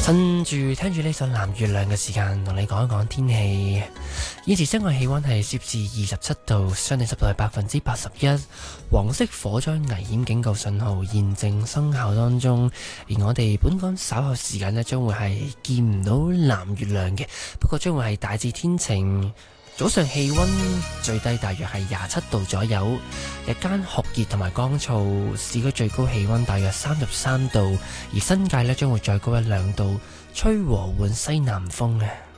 趁住聽住呢首藍月亮嘅時間，同你講一講天氣。現時室外氣溫係攝氏27度，相對濕度係81%，黃色火災危險警告信號現正生效當中。而我哋本港稍後時間呢，將會係見唔到藍月亮嘅，不過將會係大致天晴。早上氣溫最低大約係27度左右，日間酷熱同埋乾燥，市區最高氣溫大約33度，而新界呢將會再高1-2度，吹和緩西南風嘅。